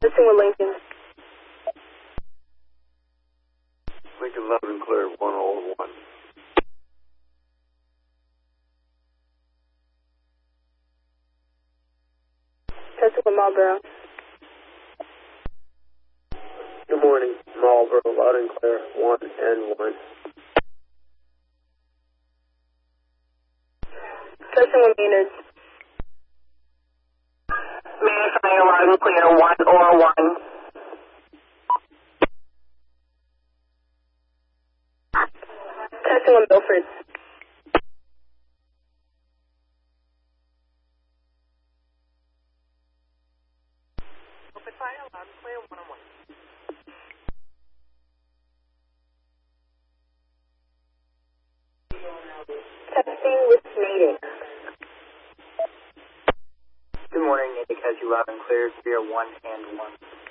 Testing with Lincoln. Lincoln loud and clear, 101. Testing with Marlboro. Good morning, Marlboro, loud and clear, 1 and 1. Testing with Maynard. Maynard coming in loud and clear, 1 or 1. Testing with Milford. Open fire, loud and clear, 1 on 1. Testing with Natick. Good morning, Natick has you loud and clear, 1 and 1.